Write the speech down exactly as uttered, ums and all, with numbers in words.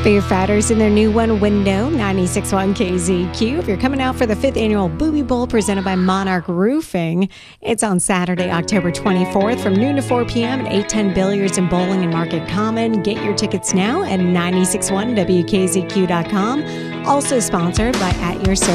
Foo Fighters in their new one, Window, ninety-six point one K Z Q. If you're coming out for the fifth annual Booby Bowl presented by Monarch Roofing, it's on Saturday, October twenty-fourth from noon to four p.m. at eight ten Billiards and Bowling in Market Common. Get your tickets now at nine six one W K Z Q dot com. Also sponsored by At Your Service.